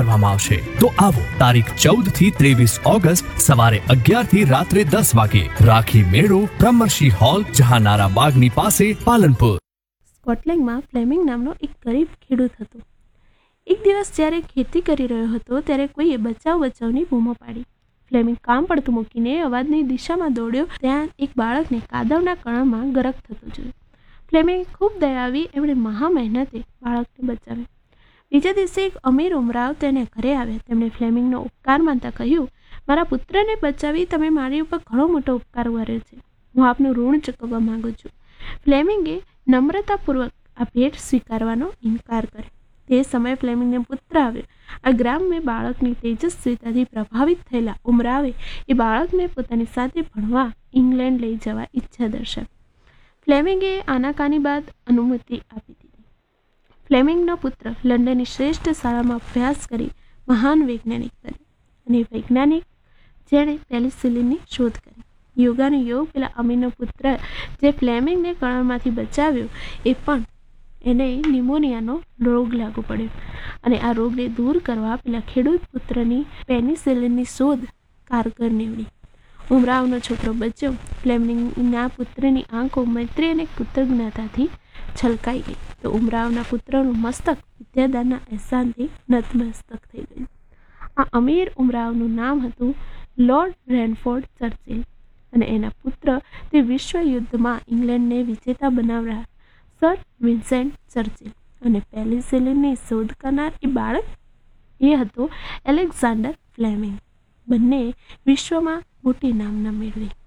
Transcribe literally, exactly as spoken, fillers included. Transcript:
કરવામાં આવશે। તો આવો તારીખ ચૌદ થી ત્રેવીસ ઓગસ્ટ સવારે અગિયાર થી રાત્રે દસ વાગે રાખી મેળો બ્રહ્મર્ષિ હોલ જહાનારા બાગની પાસે પાલનપુર। સ્કોટલેન્ડમાં ફ્લેમિંગ નામનો એક ગરીબ ખેડૂત હતો। એક દિવસ જ્યારે ખેતી કરી રહ્યો હતો ત્યારે કોઈએ બચાવ બચાવની બૂમો પાડી। ફ્લેમિંગ કામ પડતું મૂકીને અવાજની દિશામાં દોડ્યો। ત્યાં એક બાળકને કાદવના કણમાં ગરક થતો જોયો। ફ્લેમિંગ ખૂબ દયા આવી, એમણે મહા મહેનતે બાળકને બચાવ્યો। બીજા દિવસે એક અમીર ઉમરાવ તેને ઘરે આવ્યા। તેમણે ફ્લેમિંગનો ઉપકાર માનતા કહ્યું, મારા પુત્રને બચાવી તમે મારી ઉપર ઘણો મોટો ઉપકાર કર્યો છે। હું આપનું ઋણ ચૂકવવા માંગુ છું। ફ્લેમિંગે નમ્રતાપૂર્વક આ ભેટ સ્વીકારવાનો ઇનકાર કર્યો। તે સમયે ફ્લેમિંગને પુત્ર આવ્યો। આ ગ્રામ્ય બાળકની તેજસ્વીતાથી પ્રભાવિત થયેલા ઉમરાવે એ બાળકને પોતાની સાથે ભણવા ઇંગ્લેન્ડ લઈ જવા ઈચ્છા દર્શાવી। ફ્લેમિંગે આનાકાની બાદ અનુમતિ આપી દીધી। ફ્લેમિંગનો પુત્ર લંડનની શ્રેષ્ઠ શાળામાં અભ્યાસ કરી મહાન વૈજ્ઞાનિક બન્યો અને વૈજ્ઞાનિક જેણે પેનિસિલિનની શોધ કરી। યોગાનો યોગ પેલા અમીરનો પુત્ર જે ફ્લેમિંગને કણમાંથી બચાવ્યો એ પણ એને નિમોનિયાનો રોગ લાગુ પડ્યો અને આ રોગને દૂર કરવા પેલા ખેડૂત પુત્રની પેનિસિલિનની શોધ કારગર નીવડી। ઉમરાવનો છોકરો બચ્યો। ફ્લેમિંગના પુત્રની આંખો મૈત્રી અને કૃતજ્ઞતાથી છલકાઈ ગઈ તો ઉમરાવના પુત્રનું મસ્તક વિદ્યાદાનના અહેસાનથી નતમસ્તક થઈ ગયું। આ અમીર ઉમરાવનું નામ હતું લોર્ડ રેનફોર્ડ ચર્ચિલ અને એના પુત્ર તે વિશ્વ યુદ્ધમાં ઇંગ્લેન્ડને વિજેતા બનાવનાર સર વિન્સેન્ટ ચર્ચિલ અને પેનિસિલિનની શોધ કરનાર એ બાળક એ હતો એલેક્ઝાન્ડર ફ્લેમિંગ। બંને વિશ્વમાં મોટી નામના મેળવી।